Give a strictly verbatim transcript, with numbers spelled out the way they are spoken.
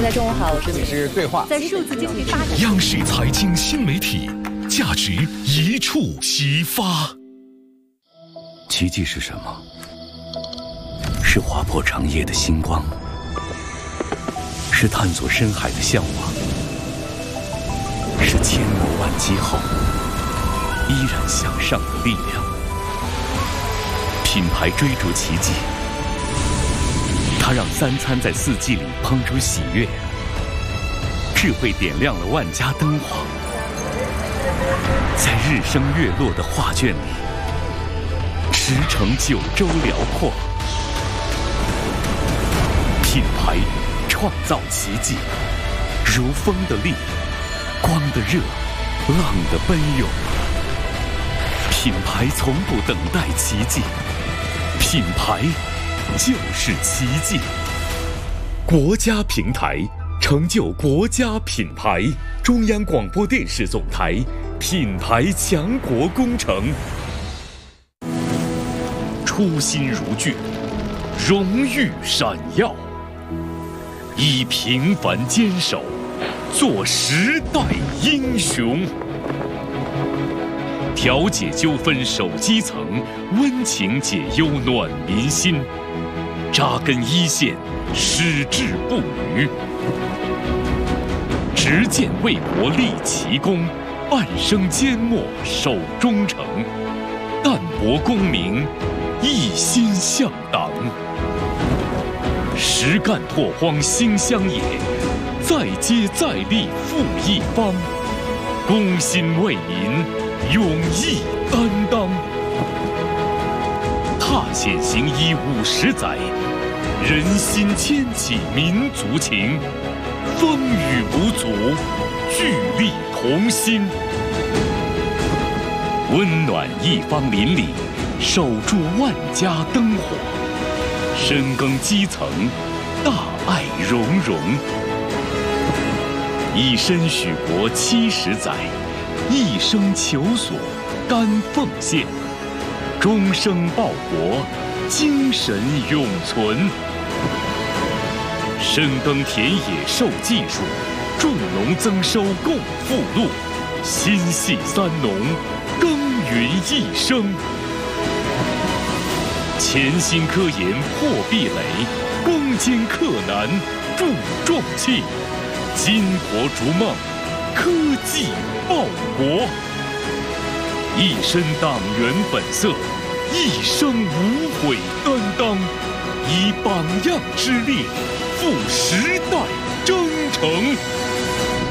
家中午好，我是这里是对话。 在数字经济发展， 央视财经新媒体，价值一触即发。 奇迹是什么？是划破长夜的星光，是探索深海的向往，是千磨万击后依然向上的力量。品牌追逐奇迹，它让三餐在四季里烹出喜悦，智慧点亮了万家灯火，在日升月落的画卷里驰骋九州辽阔。品牌创造奇迹，如风的力，光的热，浪的奔涌。品牌从不等待奇迹，品牌就是奇迹。国家平台成就国家品牌，中央广播电视总台品牌强国工程。初心如炬，荣誉闪耀，以平凡坚守，做时代英雄。调解纠纷守基层，温情解忧暖民心。扎根一线，矢志不渝。执剑为国立奇功，半生缄默守忠诚。淡泊功名，一心向党。实干拓荒兴乡野，再接再厉复一方。公心为民，勇毅担当。踏险行医五十载，人心牵起民族情。风雨无阻，聚力同心。温暖一方邻里，守住万家灯火。深耕基层，大爱融融。以身许国七十载，一生求索甘奉献。终生报国，精神永存。深耕田野授技术，助农增收共富禄。心系三农，耕耘一生。潜心科研破壁垒，攻坚克难铸壮气。巾帼逐梦，科技报国。一身党员本色，一生无悔担当。以榜样之力，赴时代征程。